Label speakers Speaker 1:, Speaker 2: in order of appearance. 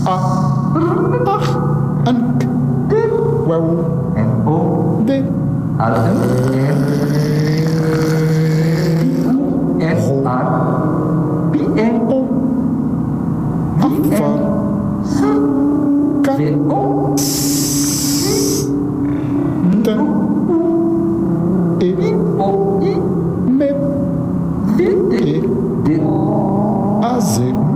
Speaker 1: A, ach, ank, wow,
Speaker 2: N-O,
Speaker 1: D,
Speaker 2: adem, N-U-S-R, P-N,
Speaker 1: O, afa, K,
Speaker 2: V-O,
Speaker 1: T, E,
Speaker 2: I-O-I,
Speaker 1: M,
Speaker 2: V-T,
Speaker 1: E,
Speaker 2: D-O,
Speaker 1: A, Z.